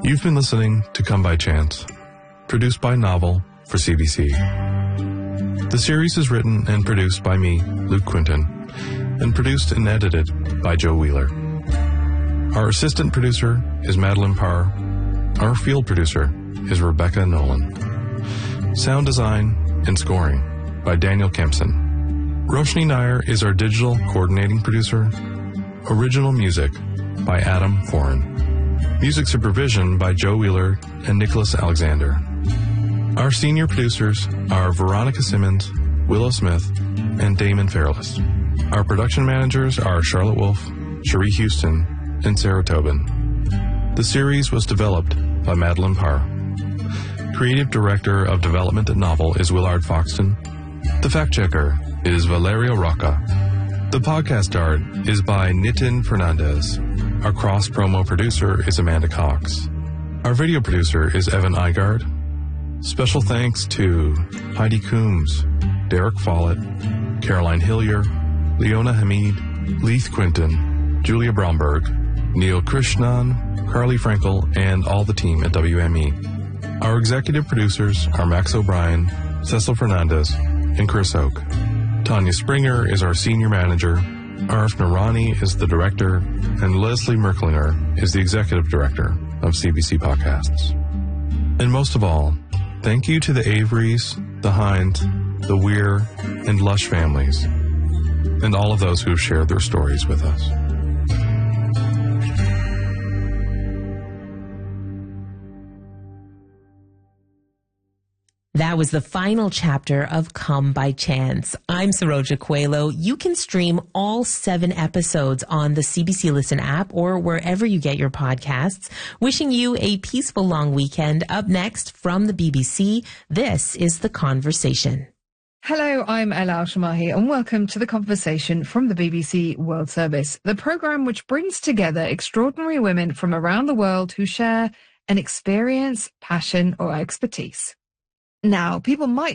You've been listening to Come By Chance, produced by Novel for CBC. The series is written and produced by me, Luke Quinton, and produced and edited by Joe Wheeler. Our assistant producer is Madeline Parr. Our field producer is Rebecca Nolan. Sound design and scoring by Daniel Kempson. Roshni Nair is our digital coordinating producer. Original music by Adam Foran. Music supervision by Joe Wheeler and Nicholas Alexander. Our senior producers are Veronica Simmons, Willow Smith, and Damon Fairless. Our production managers are Charlotte Wolfe, Cherie Houston, and Sarah Tobin. The series was developed by Madeline Parr. Creative Director of Development at Novel is Willard Foxton. The fact checker is Valerio Rocca. The podcast art is by Nitin Fernandez. Our cross-promo producer is Amanda Cox. Our video producer is Evan Igard. Special thanks to Heidi Coombs, Derek Follett, Caroline Hillier, Leona Hamid, Leith Quinton, Julia Bromberg, Neil Krishnan, Carly Frankel, and all the team at WME. Our executive producers are Max O'Brien, Cecil Fernandez, and Chris Oak. Tanya Springer is our senior manager, Arif Narani is the director, and Leslie Merklinger is the executive director of CBC Podcasts. And most of all, thank you to the Averys, the Hines, the Weir, and Lush families, and all of those who have shared their stories with us. That was the final chapter of Come By Chance. I'm Saroja Coelho. You can stream all 7 episodes on the CBC Listen app or wherever you get your podcasts. Wishing you a peaceful long weekend. Up next from the BBC, this is The Conversation. Hello, I'm Ella Al-Shamahi and welcome to The Conversation from the BBC World Service, the programme which brings together extraordinary women from around the world who share an experience, passion or expertise. Now, people might